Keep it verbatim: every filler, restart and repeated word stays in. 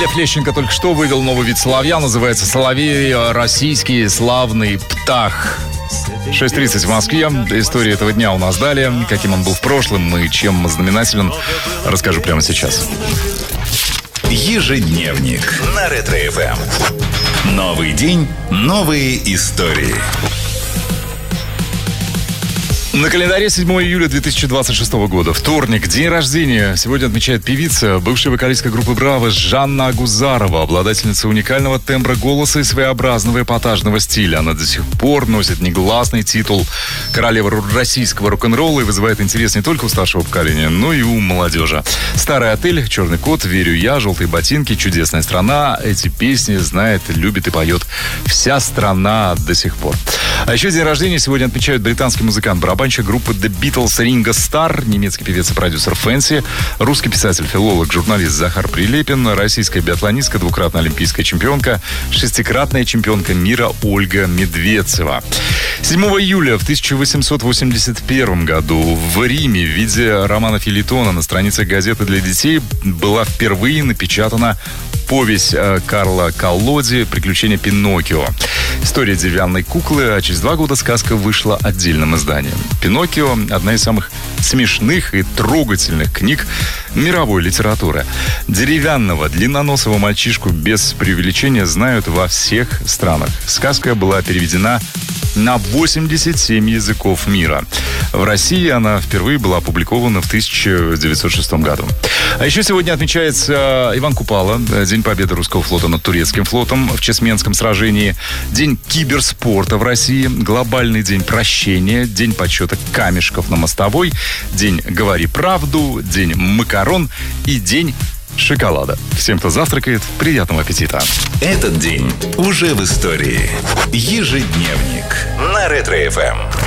Лев Лещенко только что вывел новый вид соловья. Называется соловей российский славный птах. шесть тридцать в Москве. История этого дня у нас далее. Каким он был в прошлом и чем знаменателен, расскажу прямо сейчас. Ежедневник на Ретро-эф эм. Новый день, новые истории. На календаре седьмого июля две тысячи двадцать шестого года. Вторник, день рождения. Сегодня отмечает певица, бывшая вокалистка группы «Браво» Жанна Агузарова, обладательница уникального тембра голоса и своеобразного эпатажного стиля. Она до сих пор носит негласный титул королевы российского рок-н-ролла и вызывает интерес не только у старшего поколения, но и у молодежи. «Старый отель», «Черный кот», «Верю я», «Желтые ботинки», «Чудесная страна». Эти песни знает, любит и поет вся страна до сих пор. А еще день рождения сегодня отмечают британский музыкант, барабанщик группы The Beatles Ринго Старр, немецкий певец и продюсер Фэнси, русский писатель, филолог, журналист Захар Прилепин, российская биатлонистка, двукратная олимпийская чемпионка, шестикратная чемпионка мира Ольга Медведцева. седьмого июля в тысяча восемьсот восемьдесят первом году в Риме в виде романа-фельетона на страницах газеты для детей была впервые напечатана повесть Карла Коллоди «Приключения Пиноккио». История деревянной куклы, а через два года сказка вышла отдельным изданием. «Пиноккио» — одна из самых смешных и трогательных книг мировой литературы. Деревянного, длинноносого мальчишку без преувеличения знают во всех странах. Сказка была переведена на восемьдесят семь языков мира. В России она впервые была опубликована в тысяча девятьсот шестом году. А еще сегодня отмечается Иван Купала, День победы русского флота над турецким флотом в Чесменском сражении, День киберспорта в России, глобальный день прощения, День подсчета камешков на мостовой, День «Говори правду», День макарон и День шоколада. Всем, кто завтракает, приятного аппетита. Этот день уже в истории. Ежедневник на Ретро-эф эм.